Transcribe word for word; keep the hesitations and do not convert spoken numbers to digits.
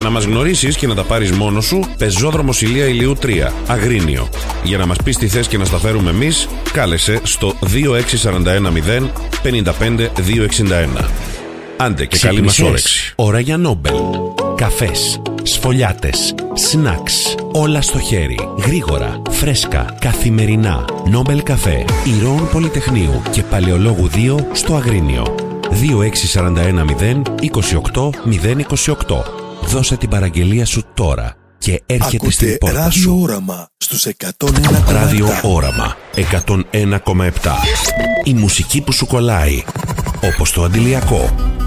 Να μας γνωρίσεις και να τα πάρεις μόνος σου, πεζόδρομος Ηλία Ηλιού τρία, Αγρίνιο. Για να μας πεις τι θες και να στα φέρουμε εμείς, κάλεσε στο δύο έξι τέσσερα ένα μηδέν πέντε πέντε δύο εξήντα ένα. Άντε και καλή μας όρεξη. Ώρα για Νόμπελ. Καφές, σφολιάτες, σνακς, όλα στο χέρι, γρήγορα, φρέσκα, καθημερινά. Νόμπελ καφέ, Ηρώων Πολυτεχνείου και Παλαιολόγου δύο στο Αγρίνιο. δύο έξι τέσσερα ένα μηδέν είκοσι οκτώ μηδέν είκοσι οκτώ. Δώσε την παραγγελία σου τώρα και έρχεται Ακούτε στην πόρτα Ράδιο σου. Όραμα στους εκατόν ένα κόμμα επτά. Ράδιο Όραμα εκατόν ένα κόμμα επτά. Η μουσική που σου κολλάει, όπως το αντιλιακό.